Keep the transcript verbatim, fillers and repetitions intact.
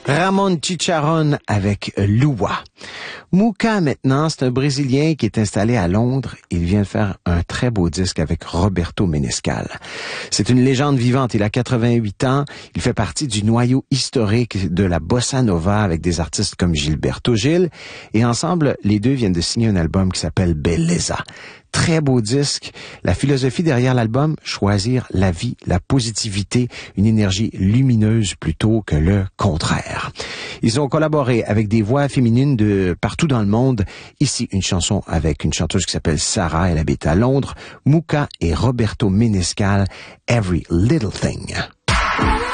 Ramon Chicharrón avec Lua. Muka, maintenant, c'est un Brésilien qui est installé à Londres. Il vient de faire un très beau disque avec Roberto Menescal. C'est une légende vivante. Il a quatre-vingt-huit ans. Il fait partie du noyau historique de la bossa nova avec des artistes comme Gilberto Gil. Et ensemble, les deux viennent de signer un album qui s'appelle Beleza. Très beau disque. La philosophie derrière l'album, choisir la vie, la positivité, une énergie lumineuse plutôt que le contraire. Ils ont collaboré avec des voix féminines de partout dans le monde. Ici, une chanson avec une chanteuse qui s'appelle Sarah, elle habite à Londres. Muka et Roberto Menescal, Every Little Thing.